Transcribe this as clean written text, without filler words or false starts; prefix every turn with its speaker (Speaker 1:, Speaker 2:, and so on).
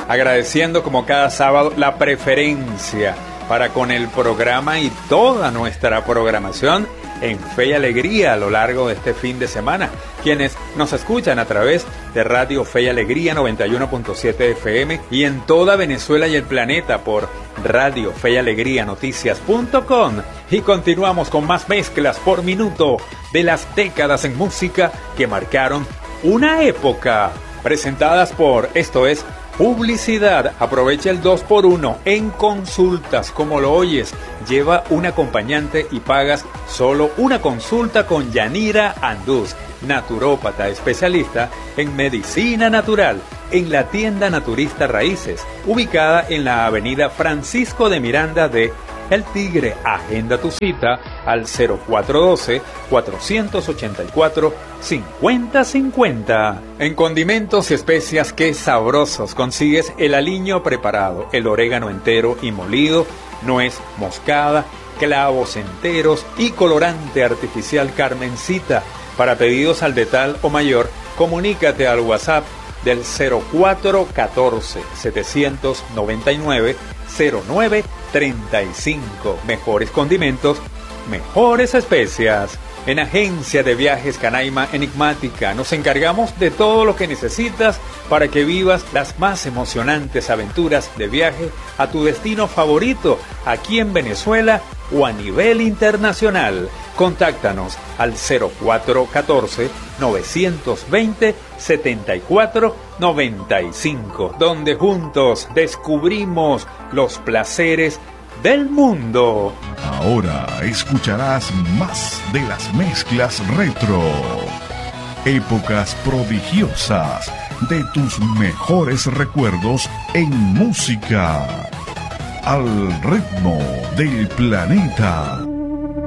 Speaker 1: agradeciendo como cada sábado la preferencia para con el programa y toda nuestra programación en Fe y Alegría a lo largo de este fin de semana. Quienes nos escuchan a través de Radio Fe y Alegría 91.7 FM y en toda Venezuela y el planeta por Radio Fe y Alegría Noticias.com. Y continuamos con más mezclas por minuto de las décadas en música que marcaron una época. Presentadas por Esto es Publicidad. Aprovecha el 2x1 en consultas, como lo oyes. Lleva un acompañante y pagas solo una consulta con Yanira Andús, naturópata especialista en medicina natural, en la tienda Naturista Raíces, ubicada en la avenida Francisco de Miranda de El Tigre. Agenda tu cita al 0412-484-5050. En condimentos y especias, qué sabrosos consigues el aliño preparado, el orégano entero y molido, nuez moscada, clavos enteros y colorante artificial Carmencita. Para pedidos al detal o mayor, comunícate al WhatsApp del 0414-799-0935. Mejores condimentos, mejores especias. En Agencia de Viajes Canaima Enigmática nos encargamos de todo lo que necesitas para que vivas las más emocionantes aventuras de viaje a tu destino favorito aquí en Venezuela o a nivel internacional. Contáctanos al 0414-920-7495, donde juntos descubrimos los placeres del mundo.
Speaker 2: Ahora escucharás más de las mezclas retro. Épocas prodigiosas de tus mejores recuerdos en música. Al ritmo del planeta.